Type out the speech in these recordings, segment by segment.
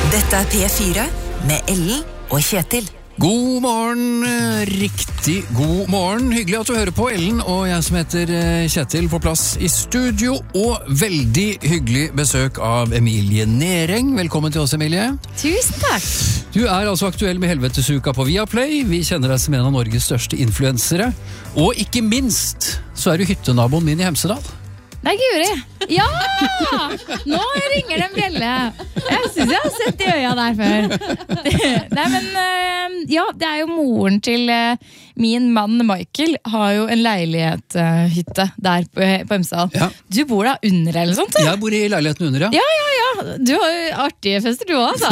Dette P4 med Ellen og Kjetil. God morgen, riktig god morgen. Hyggelig at du hører på, Ellen og jeg som heter Kjetil på plass i studio. Og veldig hyggelig besøk av Emilie Nering. Velkommen til oss, Emilie. Tusen takk. Du er altså aktuell med Helvetesuka på Viaplay. Vi kjenner deg som en av Norges største influensere. Og ikke minst så er du hyttenaboen min i Hemsedal. Nei, Guri. Ja! Nå ringer det en bjelle. Jeg synes jeg har sett de øya der før. Nei, men ja, det er jo moren til min mann Michael har jo en leilighetshytte der på Hemsedal. Ja. Du bor da under eller sånt? Jeg bor i leiligheten under, ja. Ja. Du har jo artige fester du også,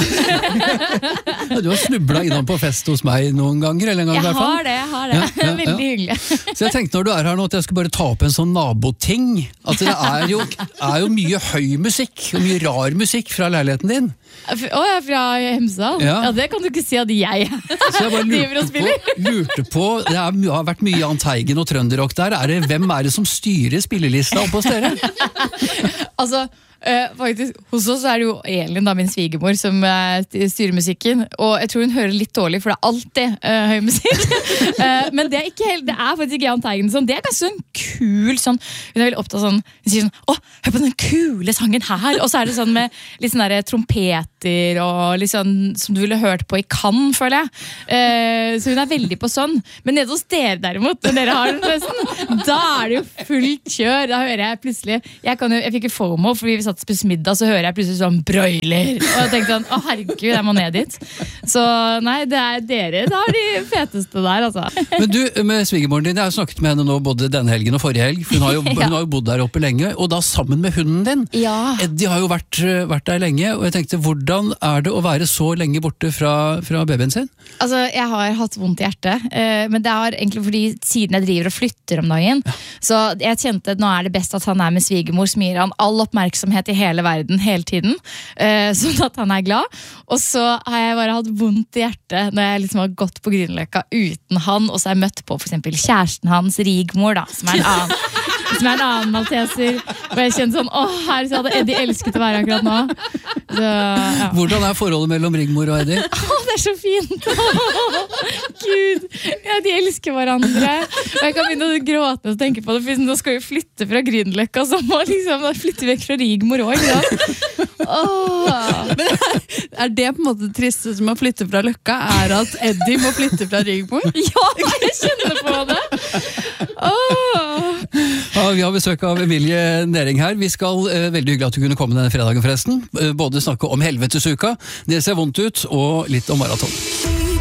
altså. Du har snublet innom på fest hos meg noen ganger, eller en gang i hvert fall. Jeg har det. Ja. Veldig hyggelig. Så jeg tenkte når du er her nå at jeg skulle bare ta opp en sånn naboting. At det er jo mye høy musikk, og mye rar musikk fra leiligheten din. Jeg er fra Hemsedal? Ja. Ja, det kan du ikke si at jeg Så jeg bare lurte på, det har vært mye Jahn Teigen og trønderrock der. Hvem er det som styrer spillelista oppe hos dere? Altså, faktisk, hos oss er det jo Elin, da, min svigermor, som styrer musikken, og jeg tror hun hører litt dårlig, for det er alltid høy musikk. Men det er ikke helt, det er faktisk ikke Jahn Teigen sånn. Det er ganske sånn kul, sånn, hun er veldig opptatt sånn, hun sier sånn, hør på den kule sangen her, og så er det sånn med litt sånn der trompeter, og litt sånn, som du ville hørt på i Cannes, føler jeg. Så hun er veldig på sånn. Men nede hos dere derimot, når dere har den festen, da er det jo fullt kjør. Da hører jeg plutselig, jeg fikk jo FOMO, fordi vi satt og spiste middag, så hører jeg plutselig sånn broiler, og jeg tenkte sånn, herregud, jeg må ned dit. Så nei, det er dere, da er de feteste der, altså. Men du, med svigermoren din, jeg har snakket med henne nå både denne helgen og forrige helg, for hun har jo bodd der oppe lenge, og da sammen med hunden din. Ja. Eddie har jo vært der lenge, og jeg tenkte, hvordan er det å være så lenge borte fra babyen sin? Altså, jeg har hatt vondt i hjertet, men det er egentlig fordi siden jeg driver og flytter om dagen, så jeg kjente at nå er det best at han er med svigermor, som gir han all oppmerksomhet i hele verden, hele tiden, sånn at han er glad. Og så har jeg bare hatt vondt i hjertet når jeg liksom har gått på Grünerløkka uten han, og så har jeg møtt på for eksempel kjæresten hans, Rigmor, da, som er en annen malteser, og jeg kjente sånn, her så hadde Eddie elsket å være akkurat nå. Så, ja. Hvordan er forholdet mellom Rigmor og Eddie? Det er så fint. Gud, ja, de elsker hverandre. Og jeg kan begynne å gråte og tenke på det, for nå skal vi flytte fra Grünerløkka, så må liksom flytte vekk fra Rigmor også, Men er det på en måte det triste som å flytte fra Løkka, er at Eddie må flytte fra Rigmor? Ja, jeg kjenner på det. Ja, vi har besøk av Emilie Nering her. Vi skal, veldig hyggelig at du kunne komme denne fredagen forresten, både snakke om Helvetesuka, det ser vondt ut, og litt om maraton.